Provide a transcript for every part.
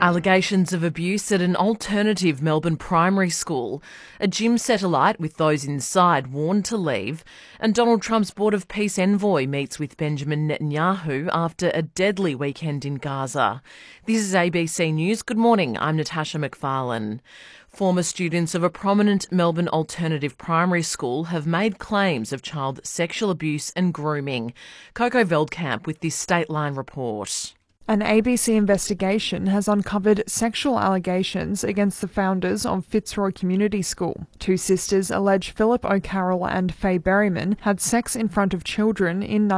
Allegations of abuse at an alternative Melbourne primary school. A gym set alight with those inside warned to leave. And Donald Trump's Board of Peace envoy meets with Benjamin Netanyahu after a deadly weekend in Gaza. This is ABC News. Good morning, I'm Natasha McFarlane. Former students of a prominent Melbourne alternative primary school have made claims of child sexual abuse and grooming. Coco Veldkamp with this Stateline report. An ABC investigation has uncovered sexual allegations against the founders of Fitzroy Community School. Two sisters allege Philip O'Carroll and Faye Berryman had sex in front of children in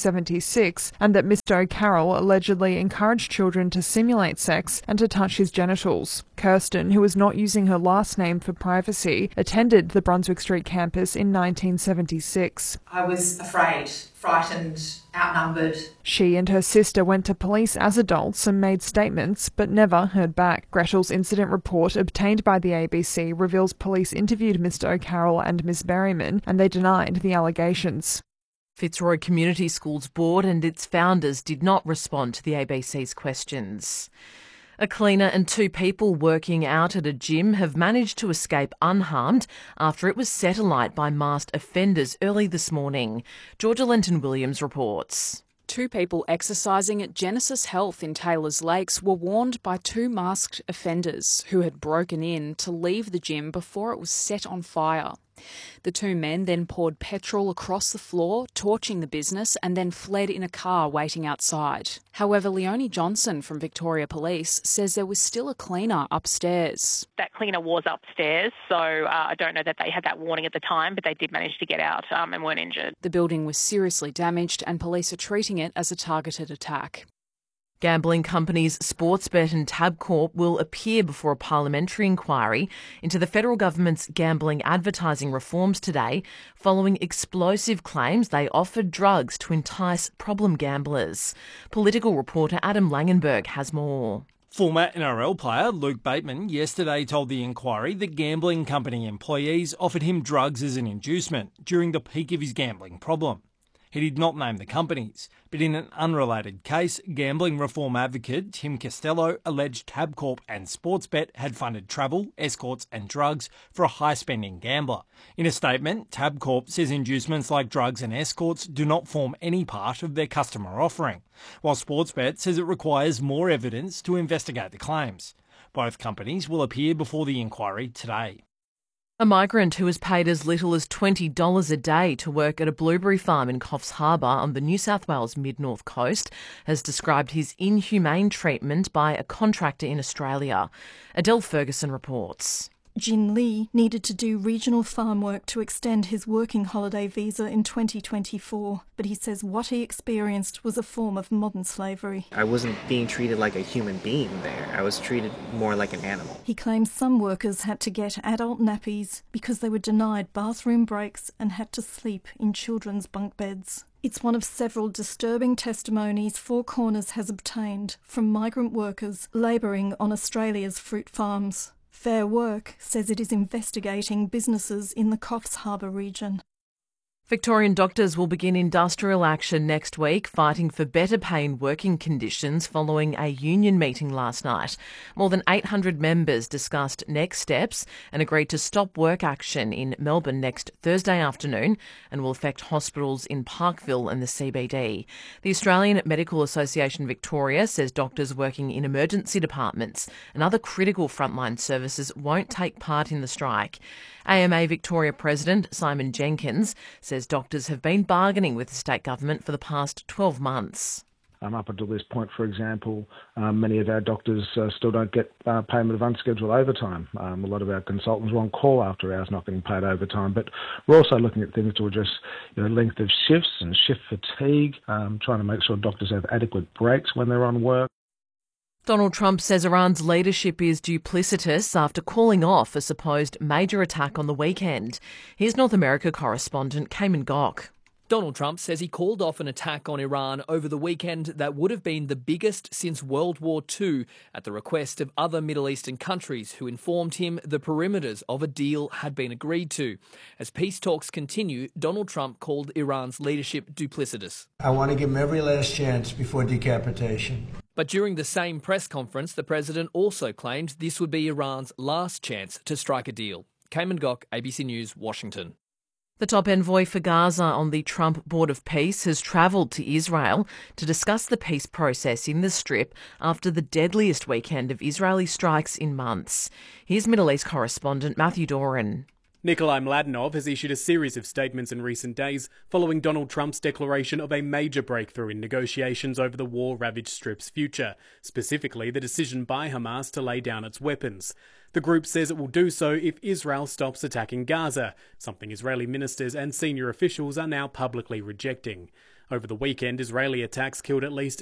1976 and that Mr O'Carroll allegedly encouraged children to simulate sex and to touch his genitals. Kirsten, who was not using her last name for privacy, attended the Brunswick Street campus in 1976. I was afraid, frightened, outnumbered. She and her sister went to police as adults and made statements, but never heard back. Grettel's incident report obtained by the ABC reveals police interviewed Mr O'Carroll and Miss Berryman, and they denied the allegations. Fitzroy Community Schools Board and its founders did not respond to the ABC's questions. A cleaner and two people working out at a gym have managed to escape unharmed after it was set alight by masked offenders early this morning. Georgia Lenton-Williams reports. Two people exercising at Genesis Health in Taylors Lakes were warned by two masked offenders who had broken in to leave the gym before it was set on fire. The two men then poured petrol across the floor, torching the business, and then fled in a car waiting outside. However, Leonie Johnson from Victoria Police says there was still a cleaner upstairs. That cleaner was upstairs, so I don't know that they had that warning at the time, but they did manage to get out and weren't injured. The building was seriously damaged and police are treating it as a targeted attack. Gambling companies Sportsbet and Tabcorp will appear before a parliamentary inquiry into the federal government's gambling advertising reforms today, following explosive claims they offered drugs to entice problem gamblers. Political reporter Adam Langenberg has more. Former NRL player Luke Bateman yesterday told the inquiry that gambling company employees offered him drugs as an inducement during the peak of his gambling problem. He did not name the companies, but in an unrelated case, gambling reform advocate Tim Costello alleged Tabcorp and Sportsbet had funded travel, escorts and drugs for a high-spending gambler. In a statement, Tabcorp says inducements like drugs and escorts do not form any part of their customer offering, while Sportsbet says it requires more evidence to investigate the claims. Both companies will appear before the inquiry today. A migrant who was paid as little as $20 a day to work at a blueberry farm in Coffs Harbour on the New South Wales mid-north coast has described his inhumane treatment by a contractor in Australia. Adele Ferguson reports. Jin Lee needed to do regional farm work to extend his working holiday visa in 2024, but he says what he experienced was a form of modern slavery. I wasn't being treated like a human being there. I was treated more like an animal. He claims some workers had to get adult nappies because they were denied bathroom breaks and had to sleep in children's bunk beds. It's one of several disturbing testimonies Four Corners has obtained from migrant workers labouring on Australia's fruit farms. Fair Work says it is investigating businesses in the Coffs Harbour region. Victorian doctors will begin industrial action next week, fighting for better pay and working conditions following a union meeting last night. More than 800 members discussed next steps and agreed to stop work action in Melbourne next Thursday afternoon and will affect hospitals in Parkville and the CBD. The Australian Medical Association Victoria says doctors working in emergency departments and other critical frontline services won't take part in the strike. AMA Victoria President Simon Jenkins says doctors have been bargaining with the state government for the past 12 months. Up until this point, for example, many of our doctors still don't get payment of unscheduled overtime. A lot of our consultants are on call after hours not getting paid overtime. But we're also looking at things to address length of shifts and shift fatigue, trying to make sure doctors have adequate breaks when they're on work. Donald Trump says Iran's leadership is duplicitous after calling off a supposed major attack on the weekend. Here's North America correspondent Cayman Gok. Donald Trump says he called off an attack on Iran over the weekend that would have been the biggest since World War II at the request of other Middle Eastern countries who informed him the perimeters of a deal had been agreed to. As peace talks continue, Donald Trump called Iran's leadership duplicitous. I want to give him every last chance before decapitation. But during the same press conference, the president also claimed this would be Iran's last chance to strike a deal. Cayman Gok, ABC News, Washington. The top envoy for Gaza on the Trump Board of Peace has travelled to Israel to discuss the peace process in the Strip after the deadliest weekend of Israeli strikes in months. Here's Middle East correspondent Matthew Doran. Nikolai Mladenov has issued a series of statements in recent days following Donald Trump's declaration of a major breakthrough in negotiations over the war-ravaged Strip's future, specifically the decision by Hamas to lay down its weapons. The group says it will do so if Israel stops attacking Gaza, something Israeli ministers and senior officials are now publicly rejecting. Over the weekend, Israeli attacks killed at least